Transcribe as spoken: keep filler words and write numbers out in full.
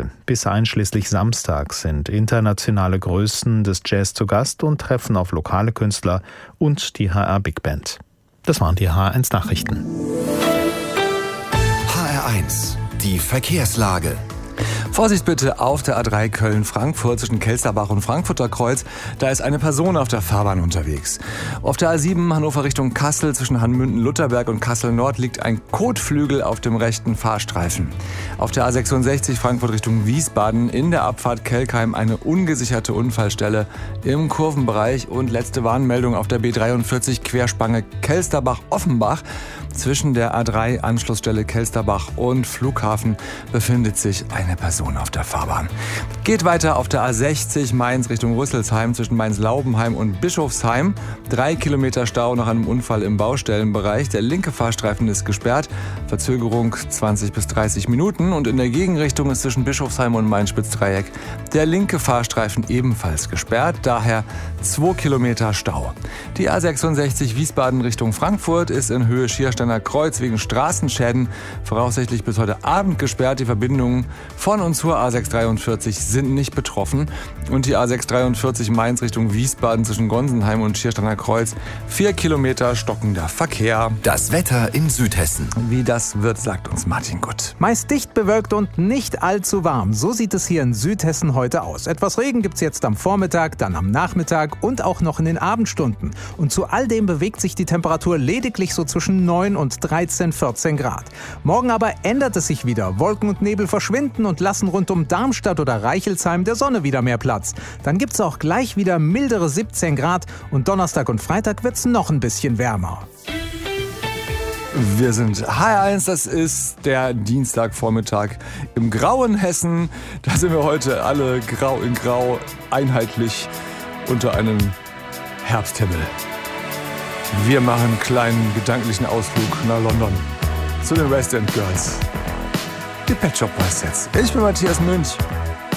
Morgen bis einschließlich Samstag sind internationale Größen des Jazz zu Gast und treffen auf lokale Künstler und die H R Big Band. Das waren die H R eins Nachrichten. H R eins, die Verkehrslage. Vorsicht bitte auf der A drei Köln-Frankfurt zwischen Kelsterbach und Frankfurter Kreuz. Da ist eine Person auf der Fahrbahn unterwegs. Auf der A sieben Hannover Richtung Kassel zwischen Hanmünden-Lutterberg und Kassel-Nord liegt ein Kotflügel auf dem rechten Fahrstreifen. Auf der A sechsundsechzig Frankfurt Richtung Wiesbaden in der Abfahrt Kelkheim eine ungesicherte Unfallstelle im Kurvenbereich. Und letzte Warnmeldung auf der B dreiundvierzig Querspange Kelsterbach-Offenbach. Zwischen der A drei Anschlussstelle Kelsterbach und Flughafen befindet sich eine Person auf der Fahrbahn. Geht weiter auf der A sechzig Mainz Richtung Rüsselsheim zwischen Mainz-Laubenheim und Bischofsheim. Drei Kilometer Stau nach einem Unfall im Baustellenbereich. Der linke Fahrstreifen ist gesperrt. Verzögerung zwanzig bis dreißig Minuten. Und in der Gegenrichtung ist zwischen Bischofsheim und Main-Spitz-Dreieck der linke Fahrstreifen ebenfalls gesperrt. Daher zwei Kilometer Stau. Die A sechsundsechzig Wiesbaden Richtung Frankfurt ist in Höhe Schiersteiner Kreuz wegen Straßenschäden voraussichtlich bis heute Abend gesperrt. Die Verbindungen von und zur A sechshundertdreiundvierzig sind nicht betroffen. Und die A sechshundertdreiundvierzig Mainz Richtung Wiesbaden zwischen Gonsenheim und Schiersteiner Kreuz. Vier Kilometer stockender Verkehr. Das Wetter in Südhessen. Wie das wird, sagt uns Martin Gutt. Meist dicht bewölkt und nicht allzu warm. So sieht es hier in Südhessen heute aus. Etwas Regen gibt's jetzt am Vormittag, dann am Nachmittag und auch noch in den Abendstunden. Und zu all dem bewegt sich die Temperatur lediglich so zwischen neun und dreizehn, vierzehn Grad. Morgen aber ändert es sich wieder. Wolken und Nebel verschwinden und lassen rund um Darmstadt oder Reichelsheim der Sonne wieder mehr Platz. Dann gibt's auch gleich wieder mildere siebzehn Grad und Donnerstag und Freitag wird's noch ein bisschen wärmer. Wir sind H R eins, das ist der Dienstagvormittag im grauen Hessen. Da sind wir heute alle grau in grau, einheitlich unter einem Herbsthimmel. Wir machen einen kleinen gedanklichen Ausflug nach London zu den West End Girls. Die Pet Shop Boys jetzt. Ich bin Matthias Münch.